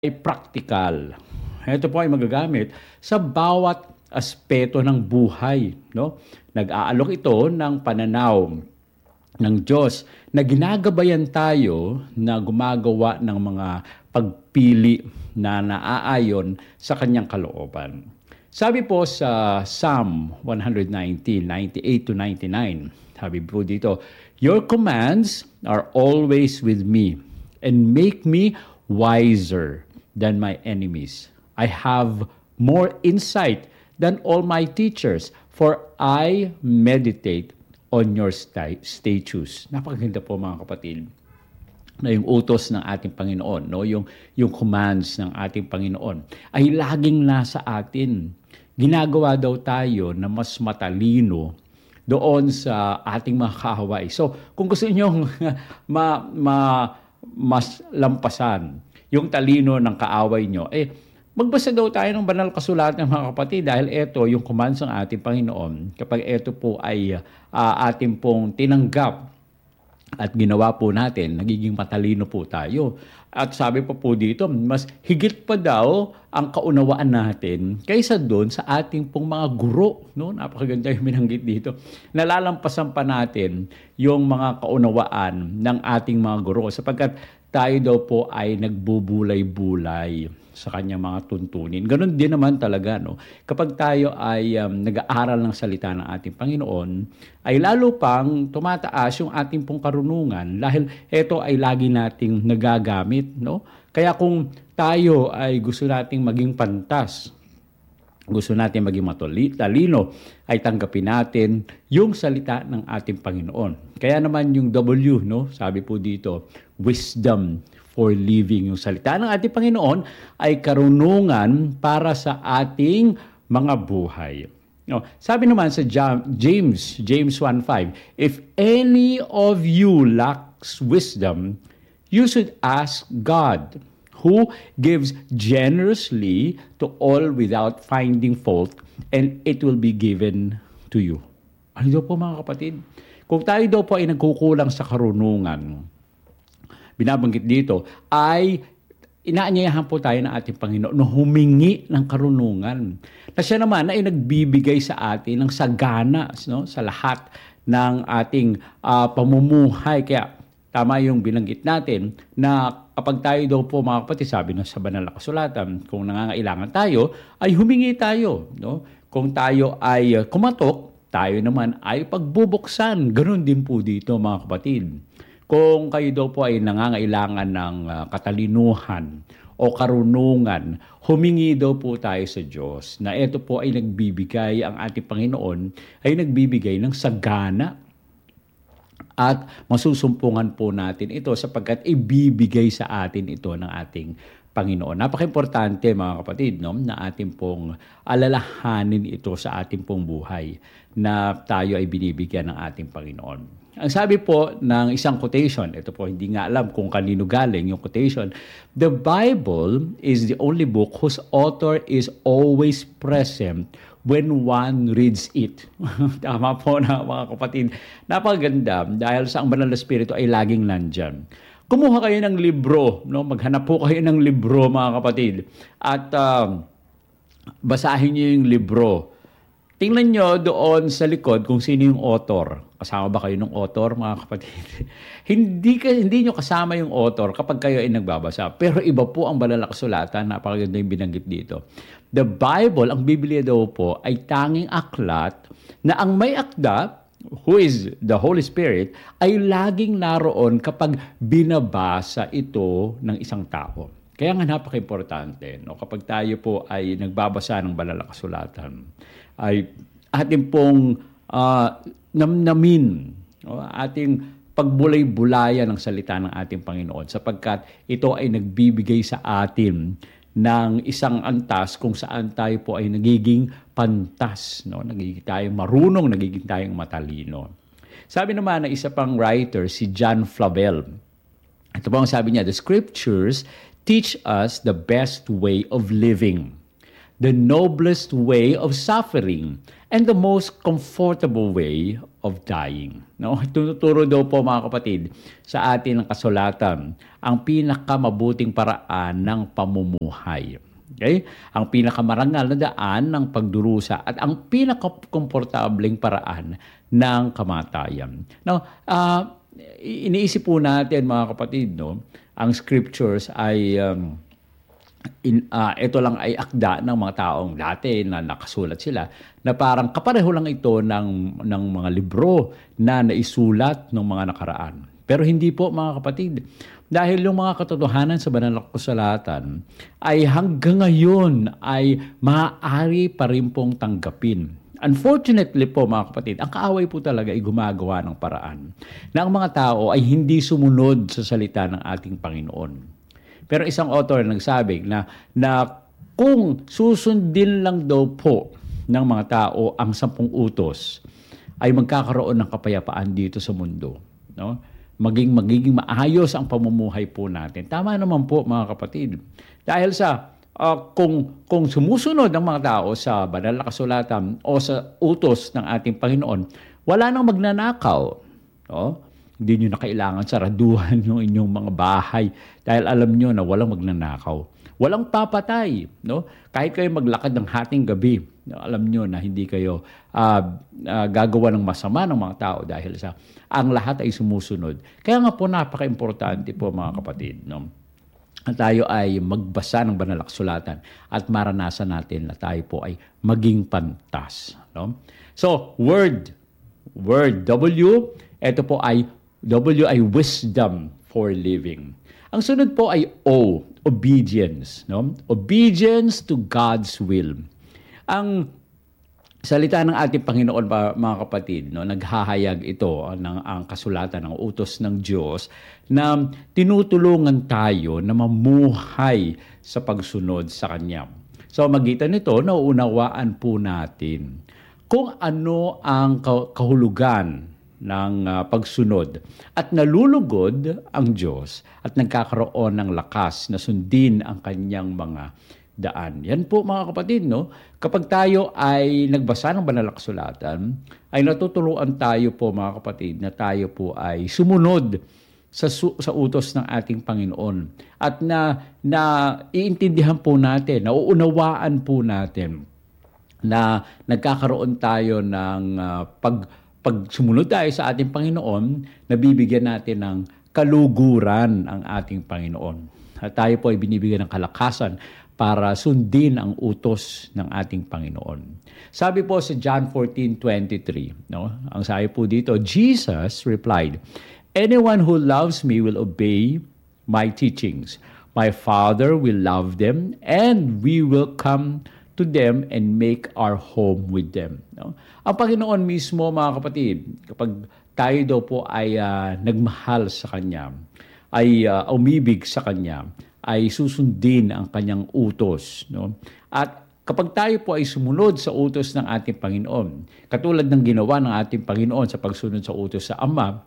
ay praktikal. Ito po ay magagamit sa bawat aspeto ng buhay, no? Nag-aalok ito ng pananaw ng Diyos na ginagabayan tayo na gumagawa ng mga pagpili na naaayon sa kanyang kalooban. Sabi po sa Psalm 119, 98 to 99, sabi po dito, "Your commands are always with me and make me wiser than my enemies. I have more insight than all my teachers, for I meditate on your statutes." Napakaganda po mga kapatid na yung utos ng ating Panginoon, no? Yung commands ng ating Panginoon ay laging nasa atin. Ginagawa daw tayo na mas matalino doon sa ating mga kaaway. So, kung gusto niyo mas lampasan yung talino ng kaaway nyo, magbasa daw tayo ng banal kasulatan mga kapatid, dahil ito yung commands ng ating Panginoon. Kapag ito po ay ating pong tinanggap at ginawa po natin, nagiging matalino po tayo. At sabi pa po dito, mas higit pa daw ang kaunawaan natin kaysa doon sa ating pong mga guro. No? Napakaganda yung binanggit dito. Nalalampasan pa natin yung mga kaunawaan ng ating mga guro sapagkat tayo daw po ay nagbubulay-bulay sa kanyang mga tuntunin. Ganon din naman talaga, no? Kapag tayo ay nag-aaral ng salita ng ating Panginoon, ay lalo pang tumataas yung ating pong karunungan dahil ito ay lagi nating nagagamit, no? Kaya kung tayo ay gusto nating maging pantas, gusto natin maging matalino, ay tanggapin natin yung salita ng ating Panginoon. Kaya naman yung W, no? Sabi po dito, wisdom for living. Yung salita ng ating Panginoon ay karunungan para sa ating mga buhay. No? Sabi naman sa James 1:5, "If any of you lacks wisdom, you should ask God, who gives generously to all without finding fault, and it will be given to you." Ano daw po mga kapatid? Kung tayo daw po ay nagkukulang sa karunungan, binabanggit dito, ay inaanyayahan po tayo ng ating Panginoon na humingi ng karunungan. Na siya naman ay nagbibigay sa atin ng sagana, no? Sa lahat ng ating pamumuhay. Kaya tama yung binanggit natin na kapag tayo daw po mga kapatid, sabi na sa banal na kasulatan, kung nangangailangan tayo, ay humingi tayo. No? Kung tayo ay kumatok, tayo naman ay pagbubuksan. Ganon din po dito mga kapatid. Kung kayo daw po ay nangangailangan ng katalinuhan o karunungan, humingi daw po tayo sa Diyos na ito po ay nagbibigay, ang ating Panginoon ay nagbibigay ng sagana at masusumpungan po natin ito sapagkat ibibigay sa atin ito ng ating Panginoon. Napaka-importante mga kapatid, no, na ating pong alalahanin ito sa ating pong buhay na tayo ay binibigyan ng ating Panginoon. Ang sabi po ng isang quotation, ito po hindi nga alam kung kanino galing yung quotation, "The Bible is the only book whose author is always present when one reads it." Tama po na mga kapatid. Napakaganda dahil sa ang banal na Espiritu ay laging nandyan. Kumuha kayo ng libro, no? Maghanap po kayo ng libro mga kapatid at basahin niyo yung libro. Tingnan nyo doon sa likod kung sino yung author. Kasama ba kayo ng author, mga kapatid? hindi nyo kasama yung author kapag kayo ay nagbabasa. Pero iba po ang banal na kasulatan, napakaganda yung binanggit dito. The Bible, ang Biblia daw po, ay tanging aklat na ang may akda, who is the Holy Spirit, ay laging naroon kapag binabasa ito ng isang tao. Kaya nga napaka-importante, no? Kapag tayo po ay nagbabasa ng banal na kasulatan, ay ating pong namnamin, no? Ating pagbulay-bulayan ng salita ng ating Panginoon sapagkat ito ay nagbibigay sa atin ng isang antas kung saan tayo po ay nagiging pantas, no? Nagiging tayong marunong, nagiging tayong matalino. Sabi naman ng isa pang writer, si John Flavel, ito po ang sabi niya, "The Scriptures teach us the best way of living, the noblest way of suffering, and the most comfortable way of dying. No? Tunuturo daw po mga kapatid sa atin ng kasulatan ang pinakamabuting paraan ng pamumuhay. Okay? Ang pinakamarangal na daan ng pagdurusa at ang pinakakomportableng paraan ng kamatayan. Now, iniisip po natin mga kapatid, no, ang scriptures ay ito lang ay akda ng mga taong dati na nakasulat sila na parang kapareho lang ito ng mga libro na naisulat ng mga nakaraan. Pero hindi po mga kapatid. Dahil yung mga katotohanan sa banal na kasulatan ay hanggang ngayon ay maaari pa rin pong tanggapin. Unfortunately po mga kapatid, ang kaaway po talaga ay gumagawa ng paraan na ang mga tao ay hindi sumunod sa salita ng ating Panginoon. Pero isang author nagsabi na kung susundin lang daw po ng mga tao ang 10 utos, ay magkakaroon ng kapayapaan dito sa mundo. No? Magiging maayos ang pamumuhay po natin. Tama naman po mga kapatid. Dahil sa kung sumusunod ang mga tao sa banal na kasulatan o sa utos ng ating Panginoon, wala nang magnanakaw. No? Hindi nyo na kailangan saraduhan yung inyong mga bahay dahil alam nyo na walang magnanakaw. Walang papatay. No? Kahit kayo maglakad ng hating gabi, no? Alam nyo na hindi kayo gagawa ng masama ng mga tao dahil sa ang lahat ay sumusunod. Kaya nga po napaka-importante po mga kapatid. No? Tayo ay magbasa ng banal na kasulatan at maranasan natin na tayo po ay maging pantas. No? So, word, W, ito po ay W ay wisdom for living. Ang sunod po ay O, obedience. No? Obedience to God's will. Ang salita ng ating Panginoon, mga kapatid, no, naghahayag ito ang kasulatan ng utos ng Diyos na tinutulungan tayo na mamuhay sa pagsunod sa Kanya. So magitan nito, nauunawaan po natin kung ano ang kahulugan ng pagsunod at nalulugod ang Diyos at nagkakaroon ng lakas na sundin ang kanyang mga daan. Yan po mga kapatid, no? Kapag tayo ay nagbasa ng banal na kasulatan, ay natuturuan tayo po mga kapatid na tayo po ay sumunod sa utos ng ating Panginoon at na iintindihan po natin, nauunawaan po natin na nagkakaroon tayo ng pag sumunod tayo sa ating Panginoon, nabibigyan natin ng kaluguran ang ating Panginoon. At tayo po ay binibigyan ng kalakasan para sundin ang utos ng ating Panginoon. Sabi po sa John 14:23, no? Ang sabi po dito, Jesus replied, "Anyone who loves me will obey my teachings. My Father will love them, and we will come to them and make our home with them." No? Ang Panginoon mismo, mga kapatid, kapag tayo daw po ay nagmahal sa Kanya, ay umibig sa Kanya, ay susundin ang Kanyang utos. No? At kapag tayo po ay sumunod sa utos ng ating Panginoon, katulad ng ginawa ng ating Panginoon sa pagsunod sa utos sa Ama,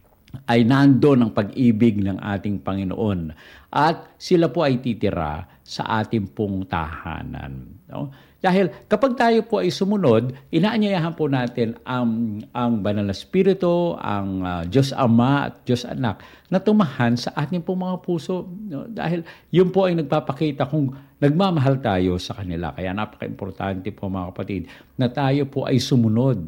ay nandoon ang pag-ibig ng ating Panginoon. At sila po ay titira sa ating pong tahanan. No? Dahil kapag tayo po ay sumunod, inaanyayahan po natin ang Banal na Espiritu, ang Diyos Ama at Diyos Anak na tumahan sa ating pong mga puso. No? Dahil yun po ay nagpapakita kung nagmamahal tayo sa kanila. Kaya napaka-importante po mga kapatid na tayo po ay sumunod.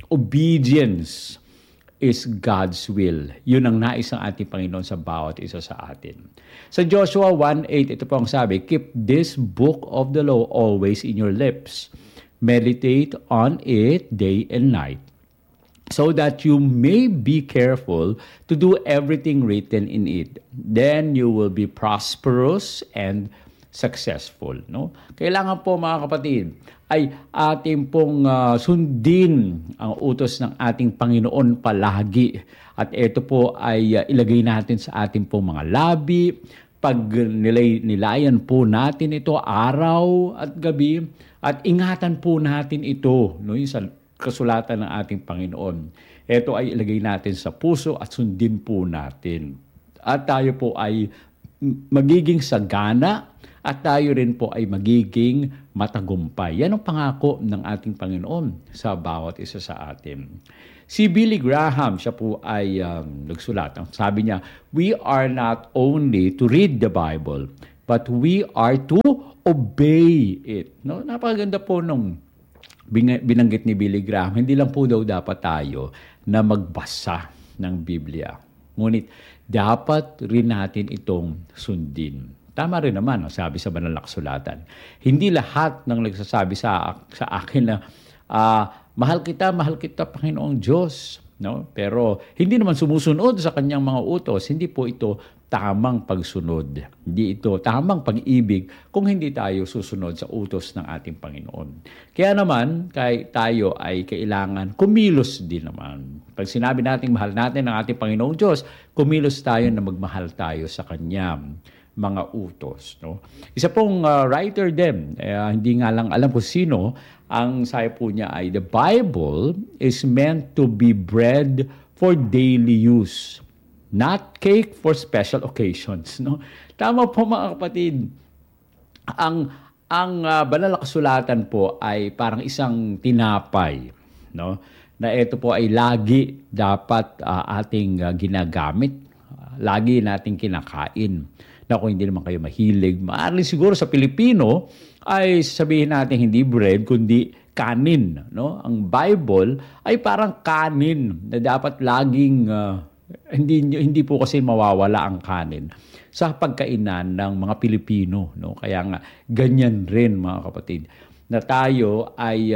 Obedience is God's will. Yun ang nais ng ating Panginoon sa bawat isa sa atin. Sa Joshua 1:8, ito po ang sabi, "Keep this book of the law always in your lips. Meditate on it day and night, so that you may be careful to do everything written in it. Then you will be prosperous and successful." No? Kailangan po mga kapatid ay ating pong sundin ang utos ng ating Panginoon palagi. At ito po ay ilagay natin sa ating pong mga labi. Pag nilayan po natin ito araw at gabi at ingatan po natin ito, no, yung sa kasulatan ng ating Panginoon. Ito ay ilagay natin sa puso at sundin po natin. At tayo po ay magiging sagana at tayo rin po ay magiging matagumpay. Yan ang pangako ng ating Panginoon sa bawat isa sa atin. Si Billy Graham, siya po ay nagsulat. Ang sabi niya, we are not only to read the Bible, but we are to obey it. No? Napakaganda po nung binanggit ni Billy Graham. Hindi lang po daw dapat tayo na magbasa ng Biblia. Ngunit dapat rin natin itong sundin. Tama rin naman ang sabi sa banal na kasulatan. Hindi lahat ng nagsasabi sa akin na mahal kita, Panginoong Diyos. No? Pero hindi naman sumusunod sa kanyang mga utos. Hindi po ito tamang pagsunod. Hindi ito tamang pag-ibig kung hindi tayo susunod sa utos ng ating Panginoon. Kaya naman, tayo ay kailangan kumilos din naman. Pag sinabi natin mahal natin ang ating Panginoong Diyos, kumilos tayo na magmahal tayo sa Kanya mga utos. No? Isa pong writer din, hindi nga lang alam ko sino, ang sabi po niya ay, the Bible is meant to be bread for daily use, not cake for special occasions. No? Tama po mga kapatid. Ang banal na kasulatan po ay parang isang tinapay, no? Na ito po ay lagi dapat ating ginagamit, lagi nating kinakain. Na kung hindi naman kayo mahilig, maaari siguro sa Pilipino ay sabihin natin hindi bread kundi kanin, no? Ang Bible ay parang kanin na dapat laging hindi po kasi mawawala ang kanin sa pagkainan ng mga Pilipino, no? Kaya nga ganyan rin mga kapatid na tayo ay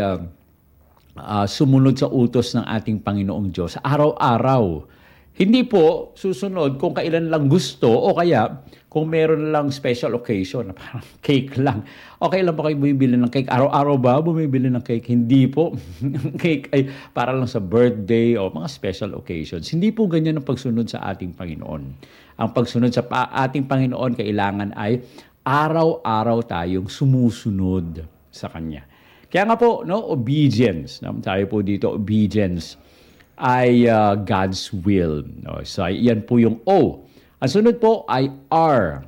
sumunod sa utos ng ating Panginoong Diyos araw-araw. Hindi po susunod kung kailan lang gusto o kaya kung meron lang special occasion, parang cake lang. Okay lang ba kayo bumibili ng cake? Araw-araw ba bumibili ng cake? Hindi po. Cake ay para lang sa birthday o mga special occasions. Hindi po ganyan ang pagsunod sa ating Panginoon. Ang pagsunod sa ating Panginoon kailangan ay araw-araw tayong sumusunod sa Kanya. Kaya nga po, no, obedience. Tayo po dito, obedience ay God's will. No? So, yan po yung O. Ang sunod po ay R,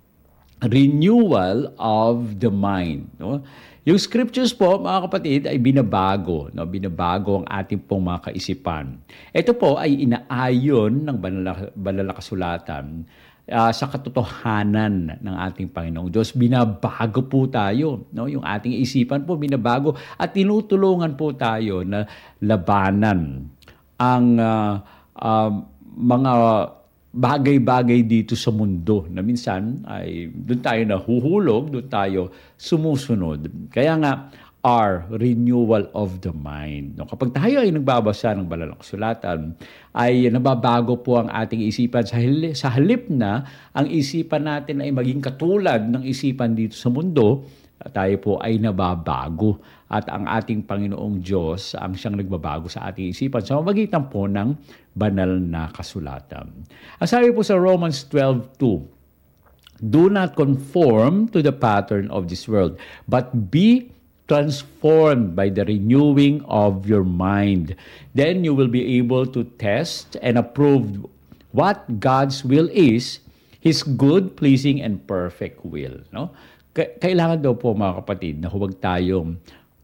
renewal of the mind. No? Yung scriptures po, mga kapatid, ay binabago. No? Binabago ang ating pong mga kaisipan. Ito po ay inaayon ng banal na kasulatan sa katotohanan ng ating Panginoong Diyos. Binabago po tayo. No? Yung ating isipan po binabago at tinutulungan po tayo na labanan ang mga bagay-bagay dito sa mundo na minsan ay doon tayo nahuhulog, doon tayo sumusunod. Kaya nga, R, renewal of the mind. No, kapag tayo ay nagbabasa ng banal na kasulatan, ay nababago po ang ating isipan sa halip na ang isipan natin ay maging katulad ng isipan dito sa mundo, tayo po ay nababago at ang ating Panginoong Diyos ang siyang nagbabago sa ating isipan sa pamamagitan po ng banal na kasulatan. Ang sabi po sa Romans 12:2, do not conform to the pattern of this world, but be transformed by the renewing of your mind. Then you will be able to test and approve what God's will is, His good, pleasing, and perfect will. No? Kailangan daw po mga kapatid na huwag tayong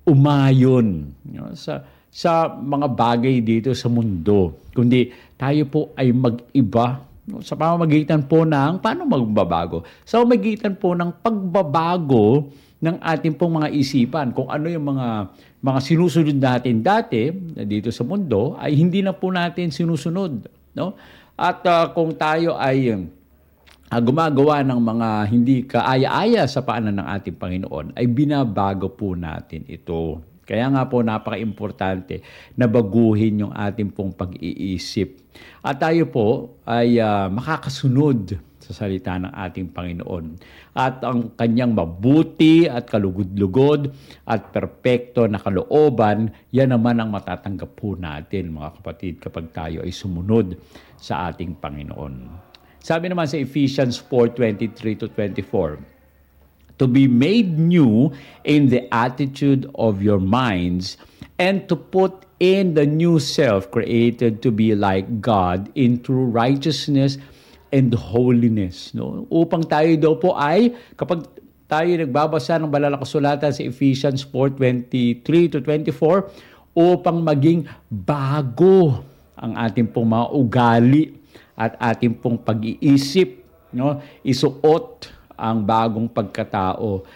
umayon, no, sa mga bagay dito sa mundo, kundi tayo po ay mag-iba, no, sa pamamagitan po ng paano magbabago? Sa pamamagitan po ng pagbabago ng ating pong mga isipan. Kung ano yung mga sinusunod natin dati dito sa mundo ay hindi na po natin sinusunod, no? At kung tayo ay gumagawa ng mga hindi kaaya-aya sa paanan ng ating Panginoon, ay binabago po natin ito. Kaya nga po napaka-importante na baguhin yung ating pong pag-iisip. At tayo po ay makakasunod sa salita ng ating Panginoon. At ang kanyang mabuti at kalugod-lugod at perpekto na kalooban, yan naman ang matatanggap po natin mga kapatid kapag tayo ay sumunod sa ating Panginoon. Sabi naman sa Ephesians 4:23-24, to be made new in the attitude of your minds and to put in the new self created to be like God in true righteousness and holiness. No? Upang tayo daw po ay, kapag tayo nagbabasa ng banal na kasulatan sa Ephesians 4:23-24, upang maging bago ang ating pong mga ugali at ating pong pag-iisip, no? Isuot ang bagong pagkatao